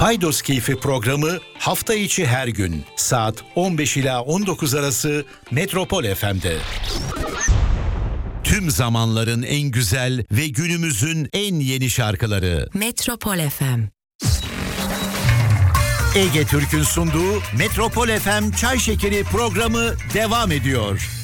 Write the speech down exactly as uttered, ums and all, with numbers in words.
Paydos Keyfi programı hafta içi her gün saat on beş ila on dokuz arası Metropol F M'de. Tüm zamanların en güzel ve günümüzün en yeni şarkıları. Metropol F M. Ege Türk'ün sunduğu Metropol F M Çay Şekeri programı devam ediyor.